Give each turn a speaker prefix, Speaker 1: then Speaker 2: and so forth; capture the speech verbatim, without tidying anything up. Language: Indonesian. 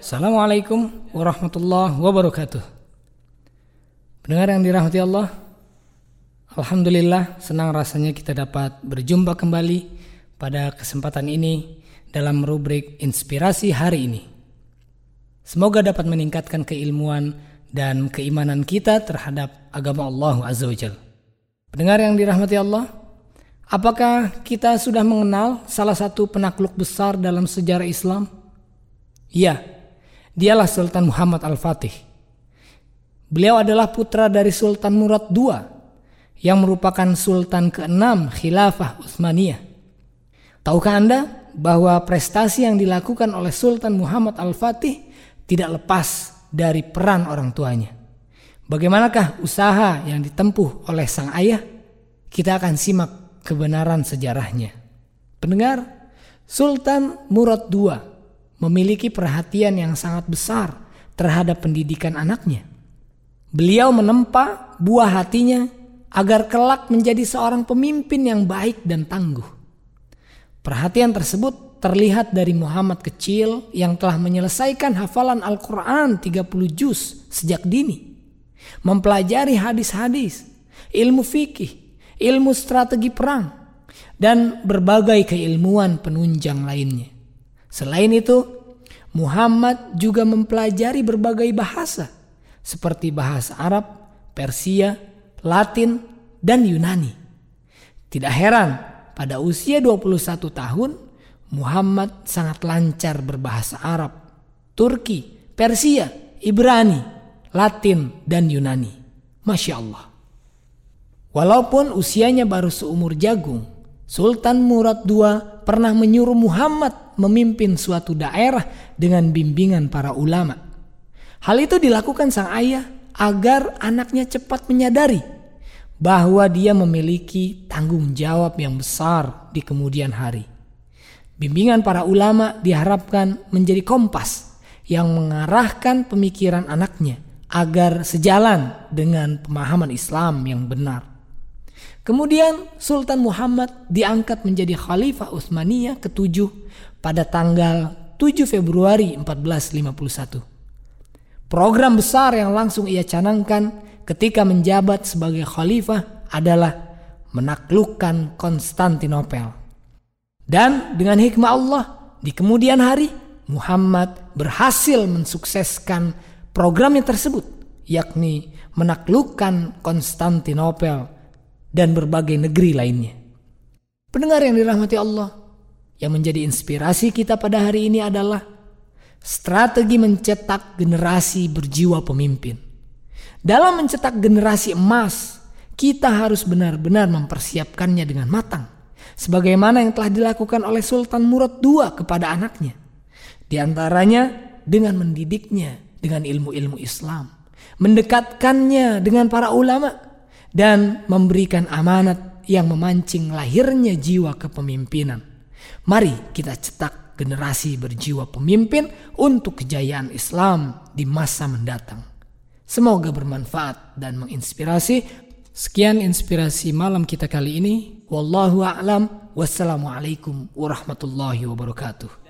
Speaker 1: Assalamualaikum warahmatullahi wabarakatuh. Pendengar yang dirahmati Allah, alhamdulillah senang rasanya kita dapat berjumpa kembali pada kesempatan ini dalam rubrik Inspirasi Hari Ini. Semoga dapat meningkatkan keilmuan dan keimanan kita terhadap agama Allah Azza wa Jalla. Pendengar yang dirahmati Allah, apakah kita sudah mengenal salah satu penakluk besar dalam sejarah Islam? Ya, dialah Sultan Muhammad Al-Fatih. Beliau adalah putra dari Sultan Murad kedua yang merupakan Sultan keenam Khilafah Utsmaniyah. Tahukah Anda bahwa prestasi yang dilakukan oleh Sultan Muhammad Al-Fatih tidak lepas dari peran orang tuanya? Bagaimanakah usaha yang ditempuh oleh sang ayah? Kita akan simak kebenaran sejarahnya. Pendengar, Sultan Murad kedua memiliki perhatian yang sangat besar terhadap pendidikan anaknya. Beliau menempa buah hatinya agar kelak menjadi seorang pemimpin yang baik dan tangguh. Perhatian tersebut terlihat dari Muhammad kecil yang telah menyelesaikan hafalan Al-Quran tiga puluh juz sejak dini, mempelajari hadis-hadis, ilmu fikih, ilmu strategi perang, dan berbagai keilmuan penunjang lainnya. Selain itu, Muhammad juga mempelajari berbagai bahasa seperti bahasa Arab, Persia, Latin, dan Yunani. Tidak heran, pada usia dua puluh satu tahun, Muhammad sangat lancar berbahasa Arab, Turki, Persia, Ibrani, Latin, dan Yunani. Masya Allah. Walaupun usianya baru seumur jagung, Sultan Murad kedua pernah menyuruh Muhammad memimpin suatu daerah dengan bimbingan para ulama. Hal itu dilakukan sang ayah agar anaknya cepat menyadari bahwa dia memiliki tanggung jawab yang besar di kemudian hari. Bimbingan para ulama diharapkan menjadi kompas yang mengarahkan pemikiran anaknya agar sejalan dengan pemahaman Islam yang benar. Kemudian Sultan Muhammad diangkat menjadi Khalifah Utsmaniyah ketujuh pada tanggal tujuh Februari empat belas lima puluh satu. Program besar yang langsung ia canangkan ketika menjabat sebagai khalifah adalah menaklukkan Konstantinopel. Dan dengan hikmah Allah, di kemudian hari Muhammad berhasil mensukseskan programnya tersebut, yakni menaklukkan Konstantinopel dan berbagai negeri lainnya. Pendengar yang dirahmati Allah, yang menjadi inspirasi kita pada hari ini adalah strategi mencetak generasi berjiwa pemimpin. Dalam mencetak generasi emas, kita harus benar-benar mempersiapkannya dengan matang, sebagaimana yang telah dilakukan oleh Sultan Murad kedua kepada anaknya. Di antaranya dengan mendidiknya dengan ilmu-ilmu Islam, mendekatkannya dengan para ulama, dan memberikan amanat yang memancing lahirnya jiwa kepemimpinan. Mari kita cetak generasi berjiwa pemimpin untuk kejayaan Islam di masa mendatang. Semoga bermanfaat dan menginspirasi. Sekian inspirasi malam kita kali ini. Wallahu a'lam. Wassalamualaikum warahmatullahi wabarakatuh.